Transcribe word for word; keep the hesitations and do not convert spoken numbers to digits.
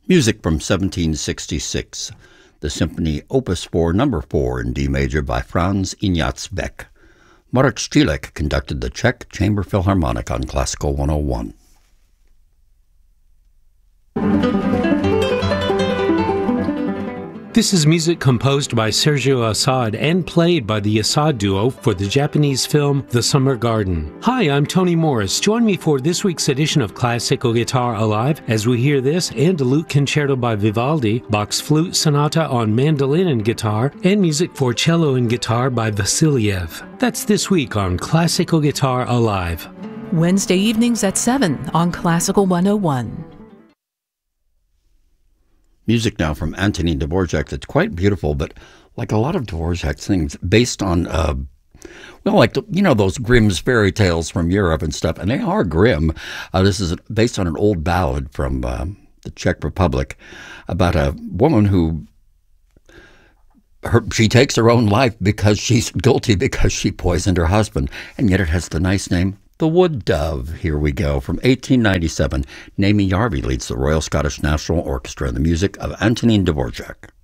Music from seventeen sixty-six, the Symphony Opus four, Number four in D major by Franz Ignaz Beck. Marek Ścielek conducted the Czech Chamber Philharmonic on Classical one oh one. This is music composed by Sergio Assad and played by the Assad Duo for the Japanese film The Summer Garden. Hi, I'm Tony Morris. Join me for this week's edition of Classical Guitar Alive as we hear this and a lute concerto by Vivaldi, Bach's Flute Sonata on mandolin and guitar, and music for cello and guitar by Vasiliev. That's this week on Classical Guitar Alive. Wednesday evenings at seven on Classical one oh one. Music now from Antonin Dvorak that's quite beautiful, but like a lot of Dvorak's things, based on, uh, well, like, the, you know, those Grimm's fairy tales from Europe and stuff, and they are grim. Uh, this is based on an old ballad from uh, the Czech Republic about a woman who, her, she takes her own life because she's guilty because she poisoned her husband, and yet it has the nice name, The Wood Dove. Here we go. From eighteen ninety-seven, Naomi Yarvi leads the Royal Scottish National Orchestra in the music of Antonin Dvorak.